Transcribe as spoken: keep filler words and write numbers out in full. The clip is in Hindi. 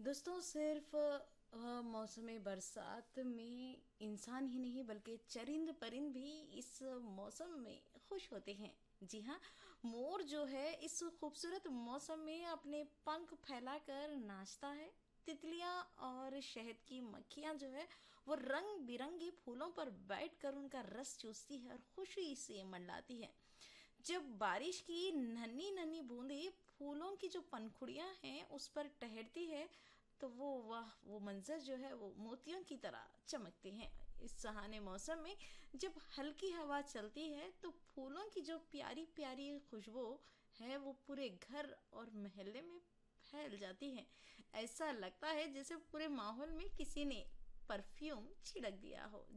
दोस्तों सिर्फ अ, मौसमी बरसात में इंसान ही नहीं बल्कि चरिंद परिंद भी इस मौसम में खुश होते हैं। जी हाँ, मोर जो है इस खूबसूरत मौसम में अपने पंख फैलाकर नाचता है। तितलियां और शहद की मक्खियां जो है वो रंग बिरंगे फूलों पर बैठकर उनका रस चूसती है और खुशी से मंडलाती है। जब बारिश की नन्ही नन्ही बूंदें फूलों की जो पंखुड़ियां हैं उस पर ठहरती है तो वो वाह वो मंजर जो है वो मोतियों की तरह चमकते हैं। इस सुहाने मौसम में जब हल्की हवा चलती है तो फूलों की जो प्यारी प्यारी खुशबू है वो पूरे घर और मोहल्ले में फैल जाती है। ऐसा लगता है जैसे पूरे माहौल में किसी ने परफ्यूम छिड़क दिया हो।